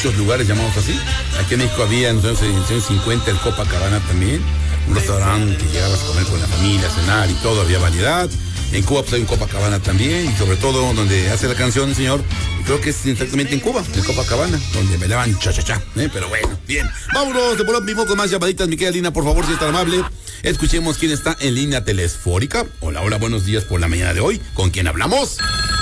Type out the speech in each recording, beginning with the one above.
muchos lugares llamados así. Aquí en México había en los años 50 el Copacabana también, un restaurante que llegabas a comer con la familia, a cenar y todo, había variedad. En Cuba pues hay un Copacabana también, y sobre todo donde hace la canción el señor, creo que es exactamente en Cuba, en Copacabana, donde me daban cha-cha-cha, pero bueno, bien. Vámonos de por mismo con más llamaditas, mi querida Lina, por favor, si es tan amable. Escuchemos quién está en línea telefónica. Hola, hola, buenos días por la mañana de hoy. ¿Con quién hablamos?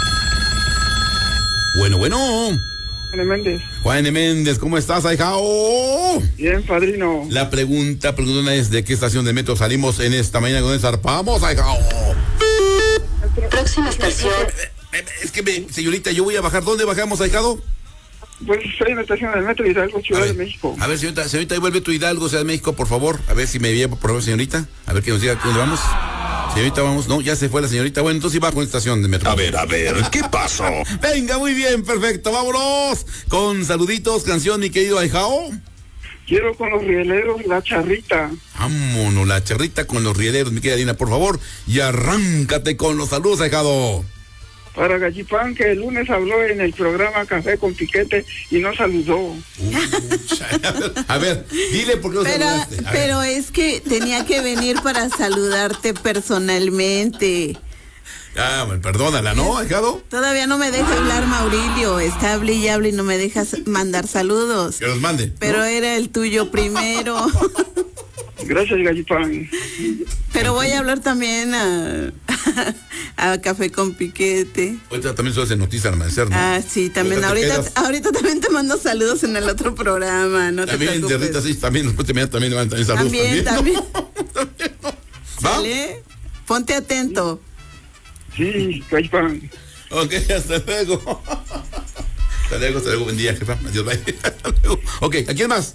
Bueno. Juan Méndez. Juan Méndez, ¿cómo estás, ahijao? Bien, padrino. La pregunta es: ¿de qué estación de metro salimos en esta mañana con zarpamos, ahijao? Próxima estación. Es que, señorita, yo voy a bajar. ¿Dónde bajamos, ahijado? Pues estoy en la estación del metro Hidalgo, Ciudad de México. A ver, señorita, vuelve tu Hidalgo, Ciudad de México, por favor. A ver si me lleva, por favor, señorita. A ver que nos diga dónde vamos. Señorita, vamos. No, ya se fue la señorita. Bueno, entonces bajo en estación de metro. A ver, ¿qué pasó? Venga, muy bien, perfecto. Vámonos con saluditos, canción, mi querido ahijao. Quiero con los rieleros La Charrita. Vámonos, La Charrita con los rieleros, mi querida Lina, por favor. Y arráncate con los saludos, ahijado. Para Gallipán, que el lunes habló en el programa Café con Piquete y no saludó. A ver, dile por qué no saludaste. Pero es que tenía que venir para saludarte personalmente. Ah, bueno, perdónala, ¿no, ahijado? Todavía no me deja hablar Maurilio, está hable y hable y no me dejas mandar saludos. Que los mande. Pero ¿no? Era el tuyo primero. Gracias, Gallipán. Pero voy a hablar también a Café con Piquete. Ahorita también suele hacer noticias al amanecer, ¿no? Ah, sí, también. Ahorita también te mando saludos en el otro programa, no también, te preocupes. También, sí, también me mandan saludos. También. ¿Va? ¿Sale? Ponte atento. Sí, Gallipán. Ok, hasta luego. Hasta luego, buen día, jefa. Adiós, bye. Hasta luego. Ok, ¿a quién más?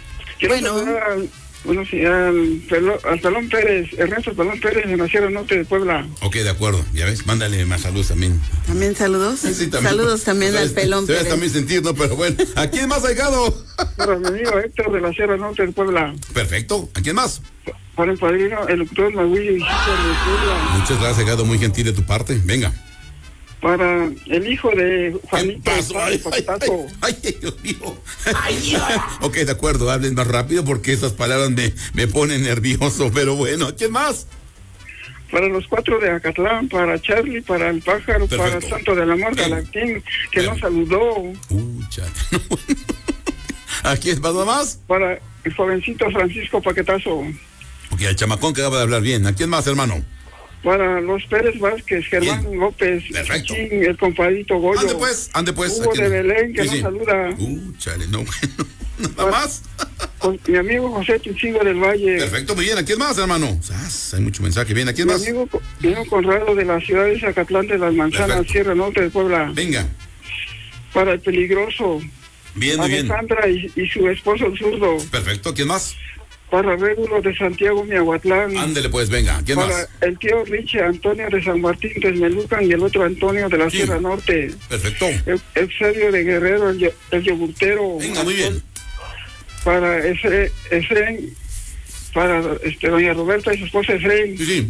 Al Pelón Pérez, Ernesto Pelón Pérez, en la Sierra Norte de Puebla. Ok, de acuerdo, ya ves, mándale más saludos también. ¿También saludos? Sí, también. Saludos también al Pelón Pérez. Debes también sentir, ¿no? Pero bueno, ¿a quién más ha llegado? Para mi amigo Héctor de la Sierra Norte de Puebla. Perfecto, ¿a quién más? Para el padrino, el doctor Maguillo y de Puebla. Muchas gracias, llegado muy gentil de tu parte, venga. Para el hijo de Juanito. Ay, Dios mío. Ok, de acuerdo, hablen más rápido porque esas palabras me ponen nervioso, pero bueno, ¿quién más? Para los 4 de Acatlán, para Charlie, para el pájaro, perfecto. Para el Santo del Amor, Galactín, que no saludó. Chale. ¿A quién más? Para el jovencito Francisco Paquetazo. Ok, el chamacón que acaba de hablar bien. ¿A quién más, hermano? Para los Pérez Vázquez, Germán bien. López, perfecto. Chichín, el compadrito Goyo. Ande pues. Hugo de Belén, que no saluda. Chale, no, bueno. Nada más. Con mi amigo José Tuchingo del Valle. Perfecto, muy bien. ¿A quién más, hermano? Hay mucho mensaje. Bien, ¿a quién más? Mi amigo Conrado de la ciudad de Zacatlán de las Manzanas, perfecto. Sierra Norte de Puebla. Venga. Para el peligroso. Bien, muy bien. Alejandra y su esposo el zurdo. Perfecto, ¿quién más? Para Régulo de Santiago, Miahuatlán. Ándele pues, venga, ¿quién para más? El tío Richie Antonio de San Martín, Texmelucan, y el otro Antonio de la Sierra Norte. Perfecto. Eusebio de Guerrero, el yogurtero. Venga, muy bien. Para Efren, para doña Roberta y su esposa Efren. Sí.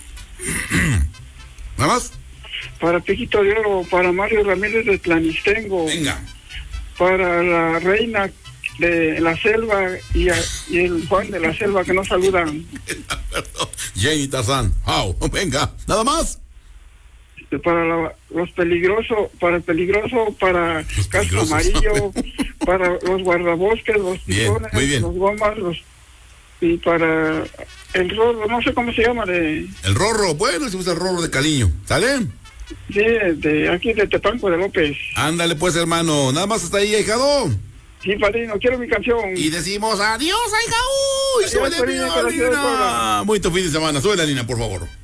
¿Nada más? Para Piquito de Oro, para Mario Ramírez de Tlanistengo. Venga. Para la reina de la selva y el Juan de la selva que no saludan. Jenny Tarzán. Venga, nada más. Para los peligrosos, para el peligroso, para Casco Amarillo, para los guardabosques, los pisones, los gomas, y para el rorro, no sé cómo se llama el rorro, bueno, se usa el rorro de cariño, ¿sale? Sí, de aquí de Tepanco de López. Ándale pues, hermano, nada más hasta ahí, ahijado. Sí, padrino, quiero mi canción. Y decimos adiós, ahijado. Y sube la Lina. Muy tu fin de semana, sube la Lina, por favor.